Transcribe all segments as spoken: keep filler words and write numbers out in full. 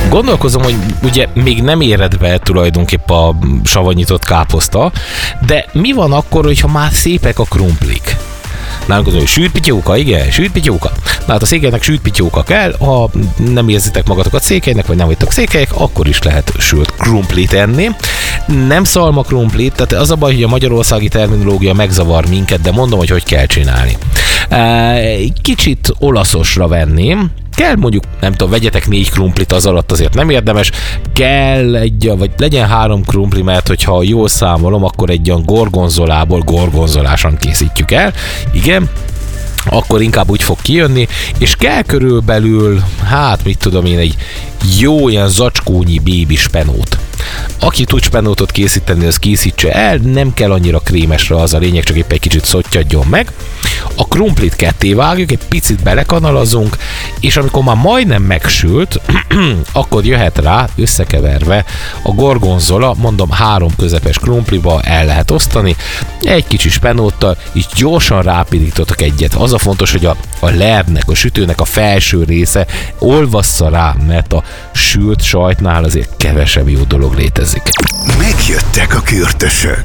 Gondolkozom, hogy ugye még nem éred be tulajdonképpen a savanyított káposzta, de mi van akkor, hogyha már szépek a krumplik? Nálunk az, hogy sült pityóka, igen, sült pityóka. Na hát a székelynek sült pityóka kell, ha nem érzitek magatokat székelynek, vagy nem vagytok székelyek, akkor is lehet sült krumplit enni. Nem szalma krumplit, tehát az a baj, hogy a magyarországi terminológia megzavar minket, de mondom, hogy hogy kell csinálni. Kicsit olaszosra venném, kell mondjuk, nem tudom, vegyetek négy krumplit, az alatt azért nem érdemes, kell egy, vagy legyen három krumpli, mert hogyha jól számolom, akkor egy olyan gorgonzolából gorgonzolásan készítjük el, igen, akkor inkább úgy fog kijönni, és kell körülbelül, hát mit tudom én, egy jó ilyen zacskónyi bébi spenót. Aki tud spenótot készíteni, az készítse el, nem kell annyira krémesre, az a lényeg, csak épp egy kicsit szottyadjon meg. A krumplit ketté vágjuk, egy picit belekanalazunk, és amikor már majdnem megsült, akkor jöhet rá, összekeverve a gorgonzola, mondom, három közepes krumpliba el lehet osztani, egy kicsi spenóttal, így gyorsan rápirítottak egyet. Az a fontos, hogy a, a lebnek, a sütőnek a felső része olvassza rá, mert a sült sajtnál azért kevesebb jó dolog létezik. Megjöttek a kürtösök.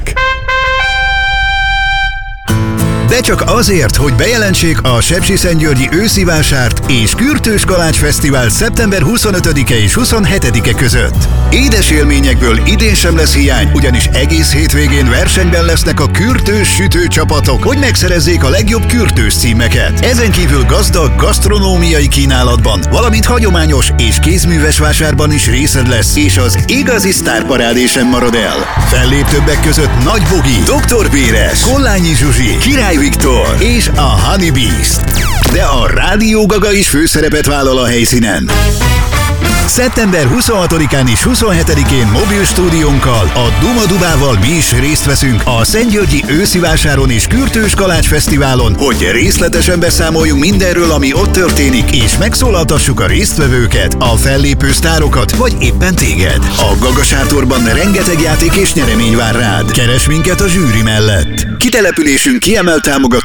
De csak azért, hogy bejelentsék a Sepsiszentgyörgyi őszi vásárt és Kürtős Kalács Fesztivál szeptember huszonötödike és huszonhetedike között. Édes élményekből idén sem lesz hiány, ugyanis egész hétvégén versenyben lesznek a kürtős sütőcsapatok, hogy megszerezzék a legjobb kürtős címeket. Ezen kívül gazdag gasztronómiai kínálatban, valamint hagyományos és kézműves vásárban is részed lesz, és az igazi sztárparádé sem marad el. Fellép többek között Nagy Bogi, doktor Béres, Kollányi Zsuzsi, Király Viktor és a Honey Beast. De a Rádió Gaga is főszerepet vállal a helyszínen. szeptember huszonhatodikán és huszonhetedikén mobil stúdiónkkal, a Duma Dubával mi is részt veszünk a Szentgyörgyi őszi vásáron és Kürtős Kalács Fesztiválon, hogy részletesen beszámoljunk mindenről, ami ott történik, és megszólaltassuk a résztvevőket, a fellépő sztárokat, vagy éppen téged. A Gaga sátorban rengeteg játék és nyeremény vár rád. Keres minket a zsűri mellett. Kitelepülésünk kiemelt támogatója